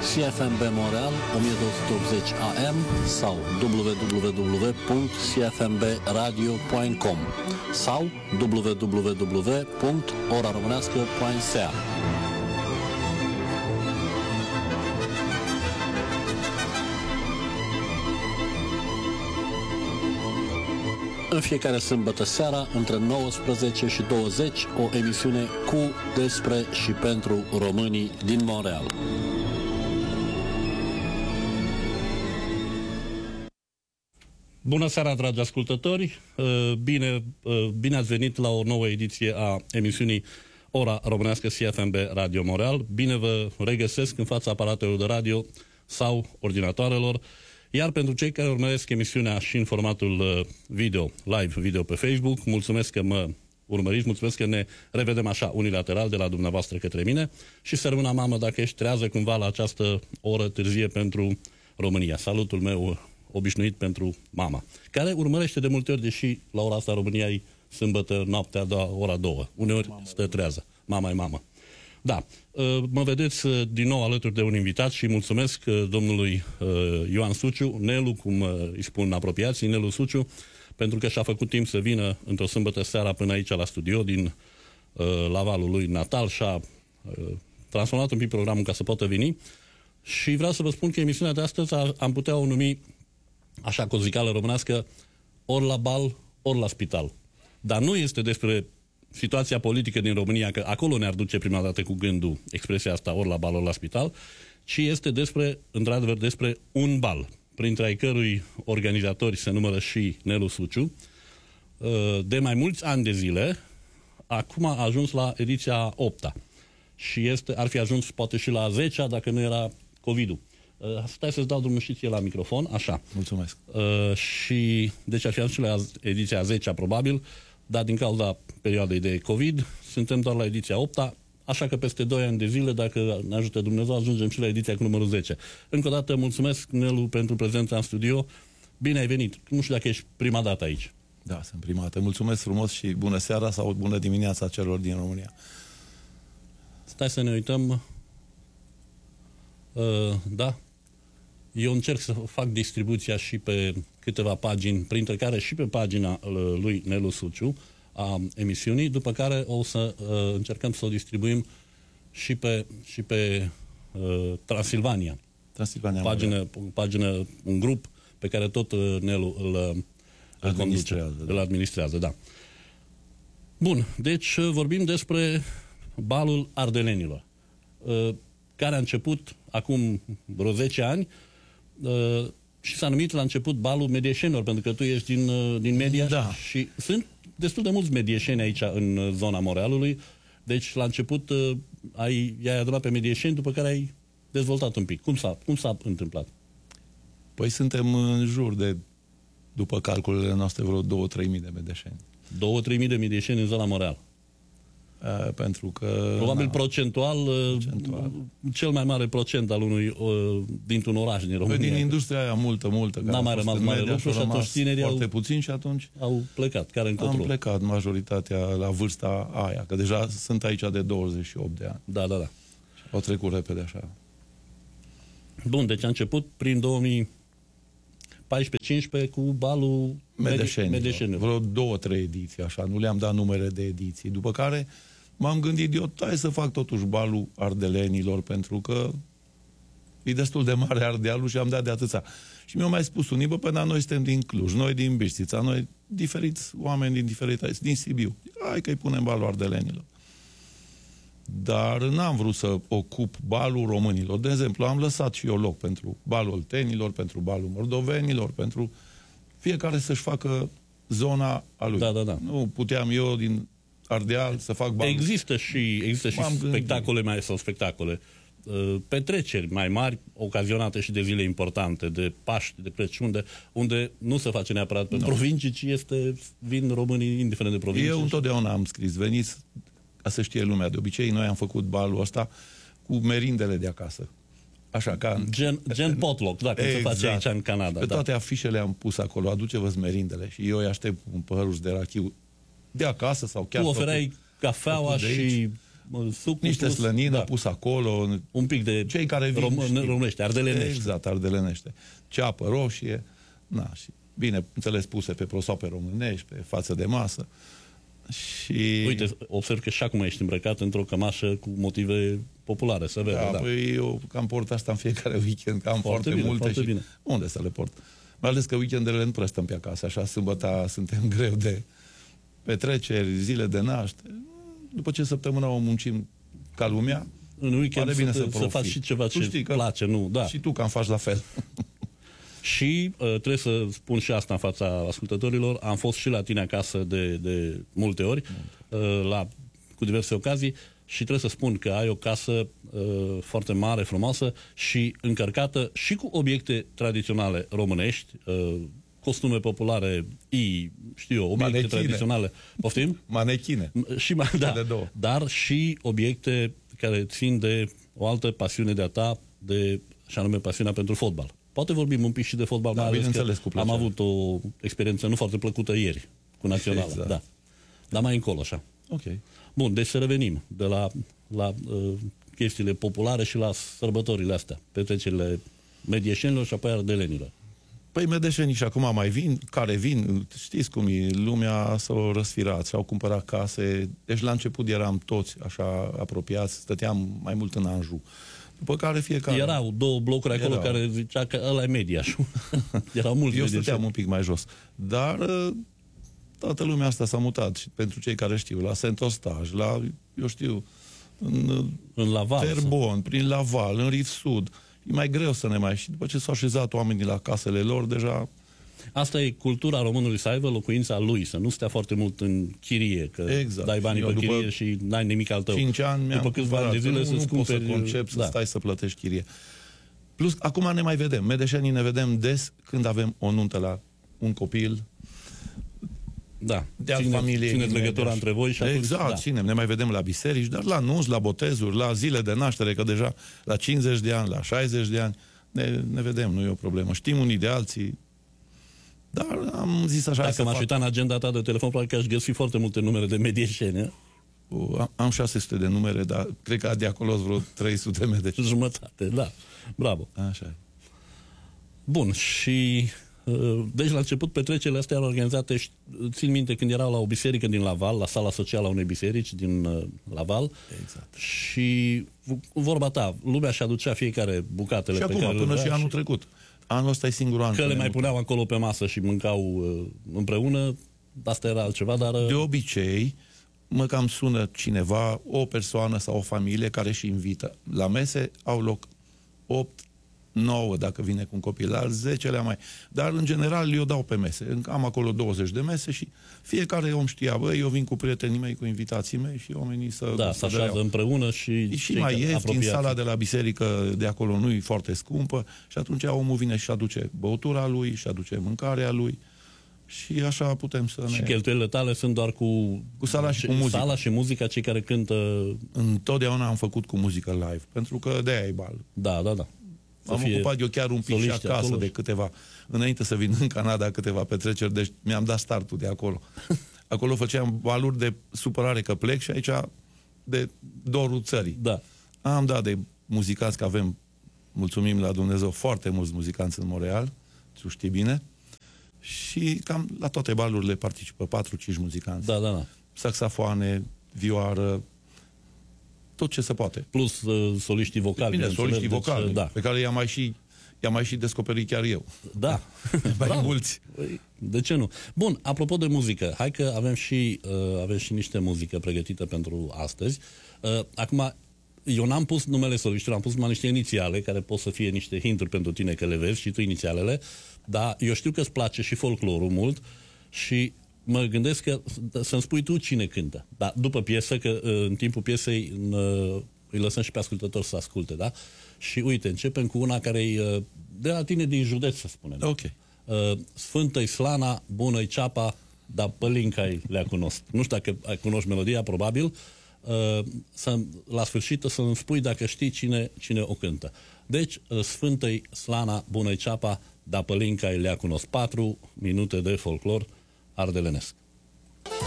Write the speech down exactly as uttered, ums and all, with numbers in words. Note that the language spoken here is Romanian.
C F M B Montreal o mie două sute optzeci A M sau w w w punct c f m b radio punct com sau w w w punct ora românească punct s a. În fiecare sâmbătă seara, între nouăsprezece și douăzeci, o emisiune cu, despre și pentru românii din Montreal. Bună seara, dragi ascultători! Bine, bine ați venit la o nouă ediție a emisiunii Ora Românească C F M B Radio Montreal. Bine vă regăsesc în fața aparatelor de radio sau ordinatoarelor. Iar pentru cei care urmăresc emisiunea și în formatul video, live video pe Facebook, mulțumesc că mă urmăriți, mulțumesc că ne revedem așa unilateral de la dumneavoastră către mine și să rămână mamă dacă ești trează cumva la această oră târzie pentru România. Salutul meu obișnuit pentru mama, care urmărește de multe ori, deși la ora asta România e sâmbătă noaptea de ora două. Uneori mama stă trează. Mama e mama. Da, mă vedeți din nou alături de un invitat și mulțumesc domnului Ioan Suciu, Nelu, cum îi spun apropiații, Nelu Suciu, pentru că și-a făcut timp să vină într-o sâmbătă seara până aici la studio din Lavalul lui natal și a transformat un pic programul ca să poată veni și vreau să vă spun că emisiunea de astăzi am putea o numi, așa cu o zicală românească, ori la bal, ori la spital. Dar nu este despre situația politică din România, că acolo ne-ar duce prima dată cu gândul expresia asta, ori la bal, ori la spital, ci este despre, într-adevăr, despre un bal, printre ai cărui organizatori se numără și Nelu Suciu. De mai mulți ani de zile, acum a ajuns la ediția opta și este, ar fi ajuns poate și la zecea dacă nu era COVID-ul. Stai să-ți dau drumul și ție la microfon, așa. Mulțumesc. Și deci ar fi ajuns și la ediția zecea probabil, dar din cauza perioadei de COVID, suntem doar la ediția opta, așa că peste doi ani de zile, dacă ne ajută Dumnezeu, ajungem și la ediția cu numărul zece. Încă o dată, mulțumesc, Nelu, pentru prezența în studio. Bine ai venit. Nu știu dacă ești prima dată aici. Da, sunt prima dată. Mulțumesc frumos și bună seara sau bună dimineața celor din România. Stai să ne uităm. Uh, da. Eu încerc să fac distribuția și pe câteva pagini, printre care și pe pagina lui Nelu Suciu a emisiunii, după care o să uh, încercăm să o distribuim și pe, și pe uh, Transilvania. Transilvania. Pagină, pagină, un grup pe care tot uh, Nelu îl, îl conduce, da. Îl administrează, da. Bun, deci uh, vorbim despre balul ardelenilor, uh, care a început acum vreo zece ani, Uh, și s-a numit la început balul medieșenilor, pentru că tu ești din, uh, din media, da. Și sunt destul de mulți medieșeni aici în zona Montrealului, deci la început uh, ai, i-ai adunat pe medieșeni, după care ai dezvoltat un pic. Cum s-a, cum s-a întâmplat? Păi suntem în jur de, după calculele noastre, vreo două-trei mii de medieșeni. două-trei mii de medieșeni în zona Montreal. Uh, pentru că... Probabil na, procentual, procentual, cel mai mare procent al unui, uh, dintr-un oraș din România. Din industria aia multă, multă. N-a mai rămas mare lucru și atunci tinerii foarte au, puțin și atunci au plecat. Care încotro? Am plecat majoritatea la vârsta aia, că deja sunt aici de douăzeci și opt de ani. Da, da, da. Au trecut repede așa. Bun, deci a început prin două mii paisprezece cincisprezece cu balul Medeșenilor. Medeșenilor. Vreo două, trei ediții, așa, nu le-am dat numere de ediții. După care m-am gândit, eu, hai să fac totuși balul ardelenilor, pentru că e destul de mare Ardealul și am dat de atâția. Și mi-au mai spus unii, bă, până noi suntem din Cluj, noi din Bistrița, noi diferiți oameni din diferite, din Sibiu. Hai că îi punem balul ardelenilor. Dar n-am vrut să ocup balul românilor. De exemplu, am lăsat și eu loc pentru balul oltenilor, pentru balul moldovenilor, pentru fiecare să-și facă zona a lui. Da, da, da. Nu puteam eu din Ardeal să fac balul. Există și, există și spectacole mai, sau spectacole, petreceri mai mari, ocazionate și de zile importante, de Paști, de Crăciun, de, unde nu se face neapărat pe no. provincii, ci este, vin românii indiferent de provincii. Eu întotdeauna am scris, veniți, ca să știe lumea, de obicei noi am făcut balul ăsta cu merindele de acasă. Așa, ca... Gen, gen potluck, da, cum exact. Se face aici în Canada. Pe da. toate afișele am pus acolo, aduce-vă merindele și eu îi aștept un păhăruș de rachiu de acasă sau chiar... Tu oferai cafeaua și suc Niște plus, slănină da, pus acolo. un pic de Cei care vin, rom- știu. românește, ardelenește. Exact, ardelenește. Ceapă roșie, na, și bine, înțeles, puse pe prosoape românești, pe față de masă. Și... Uite, observ că și acum ești îmbrăcat într-o cămașă cu motive populare, să vede. Da, Da, păi eu cam port asta în fiecare weekend, că am Foarte foarte, bine, multe foarte și bine. unde să le port? Mai ales că weekendele nu prea stăm pe acasă, așa, sâmbătă suntem greu de petreceri, zile de naștere. După ce săptămâna o muncim ca lumea, În weekend pare bine să, să, te, să profit. faci și ceva Tu ce știi că place, nu? Da. Și tu cam faci la fel. Și uh, trebuie să spun și asta în fața ascultătorilor, am fost și la tine acasă de, de multe ori, uh, la, cu diverse ocazii, și trebuie să spun că ai o casă uh, foarte mare, frumoasă și încărcată și cu obiecte tradiționale românești, uh, costume populare, i, știu eu, obiecte Manechine. tradiționale. Poftim? Manechine. Și mai, da, de două. dar și obiecte care țin de o altă pasiune de-a ta, de, și anume pasiunea pentru fotbal. Poate vorbim un pic și de fotbal, Da, mai ales că bineînțeles, cu am plăcere. avut o experiență nu foarte plăcută ieri cu Naționala. Exact. Da. Dar mai încolo, așa. Ok. Bun, deci să revenim de la, la uh, chestiile populare și la sărbătorile astea, petrecerile medieșenilor și apoi ardelenilor. Păi medeșenii și acum mai vin, care vin, știți cum e, lumea s-a răsfirat, și-au cumpărat case, deci la început eram toți așa apropiați, stăteam mai mult în Anjou. După care fiecare... Erau două blocuri acolo Erau. care zicea că ăla e Mediașul. Erau mulți Eu medieșeni. stăteam un pic mai jos. Dar uh, toată lumea asta s-a mutat, și pentru cei care știu, la Saint-Eustache, la, eu știu, în uh, În Laval. Terbon, prin Laval, în Riv Sud. E mai greu să ne mai... Și după ce s-au așezat oamenii la casele lor, deja... Asta e cultura românului, să aibă locuința lui, să nu stea foarte mult în chirie, că Exact. dai banii Eu pe după chirie și n-ai nimic al tău. cinci ani mi-am După câțiva ani de zile nu, să-ți nu poți să cumperi... concep să da. stai să plătești chirie. Plus, acum ne mai vedem. Medeșenii ne vedem des când avem o nuntă la un copil Da. de alt Ține, familie. țineți legătura între voi și atunci... Exact, da. ținem. Ne mai vedem la biserici, dar la nunți, la botezuri, la zile de naștere, că deja la cincizeci de ani, la șaizeci de ani, ne, ne vedem, nu e o problemă. Știm unii de alții, dar am zis așa... Dacă să m-aș fac- uita în agenda ta de telefon, probabil că aș găsi foarte multe numere de medieșeni. Am- Am șase sute de numere, dar cred că de acolo sunt vreo trei sute medeșeni. Jumătate, da. Bravo. Așa e. Bun, și... uh, Deci la început petrecerile astea erau organizate, și țin minte când erau la o biserică din Laval, la sala socială a unei biserici din uh, Laval. Exact. Și cu vorba ta, lumea și aducea fiecare bucatele Și pe acum, care le până vrea și anul trecut. Anul ăsta e singurul an. Că când le ne mai mutăm. puneau acolo pe masă și mâncau uh, împreună, asta era altceva, dar... uh, De obicei, mă cam sună cineva, o persoană sau o familie care și invită. La mese au loc opt, nouă dacă vine cu un copil, la al zecelea mai. Dar în general eu dau pe mese. Am acolo douăzeci de mese și fiecare om știa, bă, eu vin cu prietenii mei, cu invitații mei și oamenii să... Da, să se așează beau. împreună și... E și cei mai care- ieftin, apropiați. sala de la biserică de acolo nu e foarte scumpă și atunci omul vine și aduce băutura lui, și aduce mâncarea lui și așa putem să Și ne... cheltuielile tale sunt doar cu... Cu sala și ce- cu muzica. Sala și muzica, cei care cântă... Întotdeauna am făcut cu muzică live, pentru că de-aia e bal. Da, da, da. Să Am fie ocupat eu chiar un pic și soliști acasă acolo de și- câteva, înainte să vin în Canada, câteva petreceri, deci mi-am dat startul de acolo. Acolo făceam valuri de supărare că plec și aici de dorul țării. Da. Am dat de muzicanți, că avem, mulțumim la Dumnezeu, foarte mulți muzicanți în Montreal, tu știi bine, și cam la toate balurile participă patru cinci muzicanți. Da, da, da. Saxofoane, vioară, tot ce se poate. Plus uh, soliștii vocali. Bine, bineînțeles, soliștii deci, vocali, uh, Da. pe care i-am mai și, i-am mai și descoperit chiar eu. Da. Mai Bravo. mulți. Păi, de ce nu? Bun, apropo de muzică, hai că avem și, uh, avem și niște muzică pregătită pentru astăzi. Uh, acum, eu n-am pus numele soliștilor, am pus numai niște inițiale, care pot să fie niște hinturi pentru tine că le vezi și tu inițialele, dar eu știu că îți place și folclorul mult și mă gândesc că să-mi spui tu cine cântă. Dar după piesă, că uh, în timpul piesei uh, îi lăsăm și pe ascultători să asculte, da? Și uite, începem cu una care e uh, de la tine din județ, să spunem. Ok. Uh, Sfântă-i slana, bună-i ceapa, dar pălinca-i le-a cunosc. Nu știu dacă ai cunoști melodia, probabil. Uh, să, la sfârșit să-mi spui dacă știi cine, cine o cântă. Deci, uh, Sfântă-i slana, bună-i ceapa, dar pălinca-i le-a cunosc. Patru minute de folclor ardelenesc.